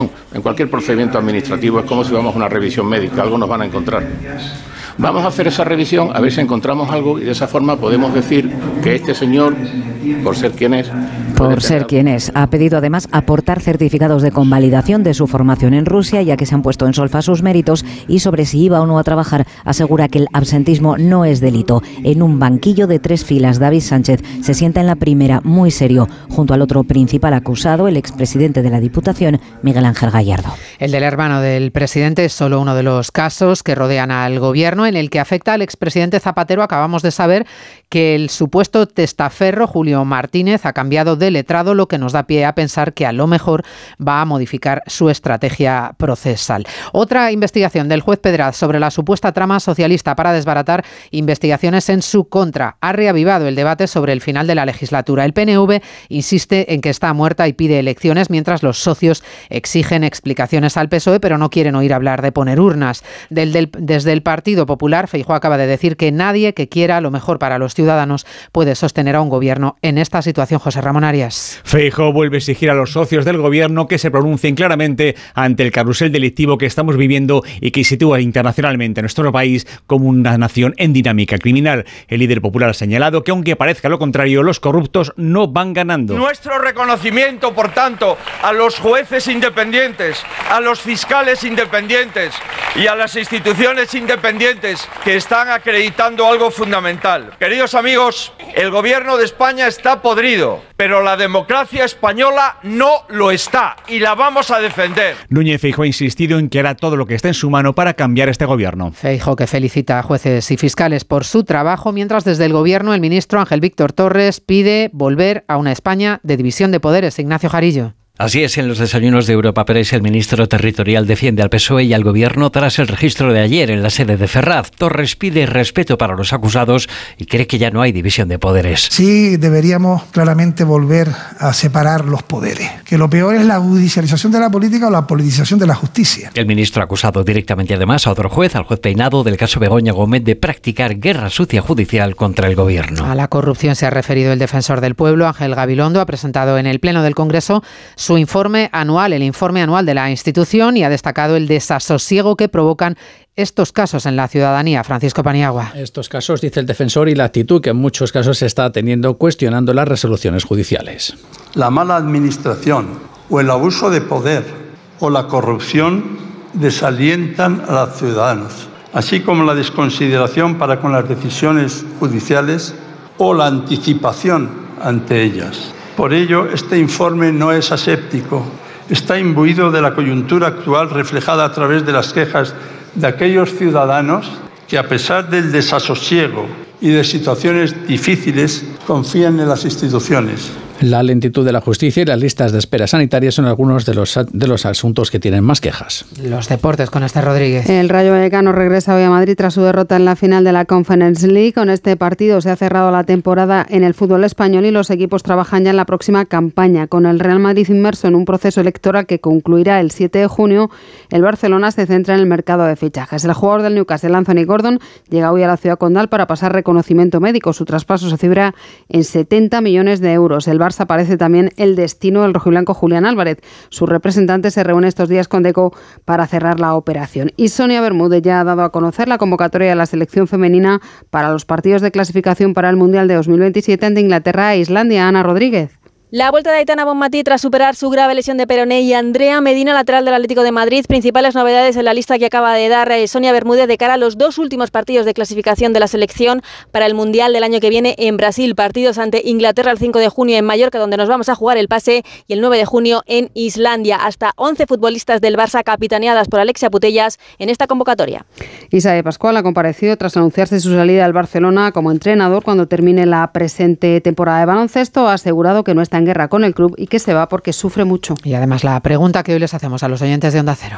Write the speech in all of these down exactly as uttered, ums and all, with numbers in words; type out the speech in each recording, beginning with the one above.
En cualquier procedimiento administrativo es como si vamos a una revisión médica, algo nos van a encontrar. Vamos a hacer esa revisión, a ver si encontramos algo y de esa forma podemos decir que este señor, por ser quien es... Por ser quien es. Ha pedido además aportar certificados de convalidación de su formación en Rusia, ya que se han puesto en solfa sus méritos, y sobre si iba o no a trabajar, asegura que el absentismo no es delito. En un banquillo de tres filas, David Sánchez se sienta en la primera, muy serio, junto al otro principal acusado, el expresidente de la Diputación, Miguel Ángel Gallardo. El del hermano del presidente es solo uno de los casos que rodean al gobierno. En el que afecta al expresidente Zapatero, acabamos de saber que el supuesto testaferro Julio Martínez ha cambiado de letrado, lo que nos da pie a pensar que a lo mejor va a modificar su estrategia procesal. Otra investigación del juez Pedraz sobre la supuesta trama socialista para desbaratar investigaciones en su contra. Ha reavivado el debate sobre el final de la legislatura. El P N V insiste en que está muerta y pide elecciones, mientras los socios exigen explicaciones al P S O E, pero no quieren oír hablar de poner urnas. Del, del, desde el Partido Popular, Feijóo acaba de decir que nadie que quiera lo mejor para los ciudadanos puede sostener a un gobierno en esta situación. José Ramón Arias. Feijóo vuelve a exigir a los socios del gobierno que se pronuncien claramente ante el carrusel delictivo que estamos viviendo y que sitúa internacionalmente a nuestro país como una nación en dinámica criminal. El líder popular ha señalado que, aunque parezca lo contrario, los corruptos no van ganando. Nuestro reconocimiento, por tanto, a los jueces independientes, a los fiscales independientes y a las instituciones independientes que están acreditando algo fundamental. Queridos amigos, el gobierno de España está podrido, pero la democracia española no lo está y la vamos a defender. Núñez Feijóo ha insistido en que hará todo lo que esté en su mano para cambiar este gobierno. Feijóo, que felicita a jueces y fiscales por su trabajo, mientras desde el gobierno el ministro Ángel Víctor Torres pide volver a una España de división de poderes. Ignacio Jarillo. Así es, en los desayunos de Europa Press el ministro territorial defiende al P S O E y al gobierno tras el registro de ayer en la sede de Ferraz. Torres pide respeto para los acusados y cree que ya no hay división de poderes. Sí, deberíamos claramente volver a separar los poderes, que lo peor es la judicialización de la política o la politización de la justicia. El ministro ha acusado directamente además a otro juez, al juez Peinado, del caso Begoña Gómez, de practicar guerra sucia judicial contra el gobierno. A la corrupción se ha referido el defensor del pueblo, Ángel Gabilondo. Ha presentado en el Pleno del Congreso su informe anual, el informe anual de la institución, y ha destacado el desasosiego que provocan estos casos en la ciudadanía. Francisco Paniagua. Estos casos, dice el defensor, y la actitud que en muchos casos se está teniendo cuestionando las resoluciones judiciales. La mala administración o el abuso de poder o la corrupción desalientan a los ciudadanos, así como la desconsideración para con las decisiones judiciales o la anticipación ante ellas. Por ello, este informe no es aséptico, está imbuido de la coyuntura actual reflejada a través de las quejas de aquellos ciudadanos que, a pesar del desasosiego y de situaciones difíciles, confían en las instituciones. La lentitud de la justicia y las listas de espera sanitarias son algunos de los, de los asuntos que tienen más quejas. Los deportes con Esther Rodríguez. El Rayo Vallecano regresa hoy a Madrid tras su derrota en la final de la Conference League. Con este partido se ha cerrado la temporada en el fútbol español y los equipos trabajan ya en la próxima campaña. Con el Real Madrid inmerso en un proceso electoral que concluirá el siete de junio, el Barcelona se centra en el mercado de fichajes. El jugador del Newcastle, Anthony Gordon, llega hoy a la ciudad condal para pasar reconocimiento médico. Su traspaso se cifra en setenta millones de euros. El Barça aparece también el destino del rojiblanco Julián Álvarez. Su representante se reúne estos días con Deco para cerrar la operación. Y Sonia Bermúdez ya ha dado a conocer la convocatoria de la selección femenina para los partidos de clasificación para el Mundial de dos mil veintisiete ante Inglaterra e Islandia. Ana Rodríguez. La vuelta de Aitana Bonmatí tras superar su grave lesión de peroné y Andrea Medina, lateral del Atlético de Madrid. Principales novedades en la lista que acaba de dar Sonia Bermúdez de cara a los dos últimos partidos de clasificación de la selección para el Mundial del año que viene en Brasil. Partidos ante Inglaterra el cinco de junio en Mallorca, donde nos vamos a jugar el pase, y el nueve de junio en Islandia. Hasta once futbolistas del Barça capitaneadas por Alexia Putellas en esta convocatoria. Isae Pascual ha comparecido tras anunciarse su salida al Barcelona como entrenador cuando termine la presente temporada de baloncesto. Ha asegurado que no está en guerra con el club y que se va porque sufre mucho. Y además la pregunta que hoy les hacemos a los oyentes de Onda Cero.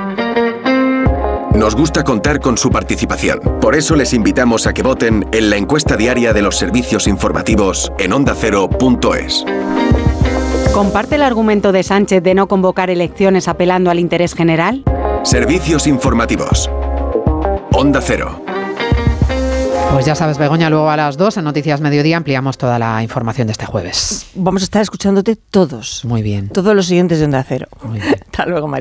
Nos gusta contar con su participación. Por eso les invitamos a que voten en la encuesta diaria de los servicios informativos en onda cero punto es. ¿Comparte el argumento de Sánchez de no convocar elecciones apelando al interés general? Servicios informativos. Onda Cero. Pues ya sabes, Begoña, luego a las dos en Noticias Mediodía ampliamos toda la información de este jueves. Vamos a estar escuchándote todos. Muy bien. Todos los siguientes de Onda Cero. Muy bien. Hasta luego, María.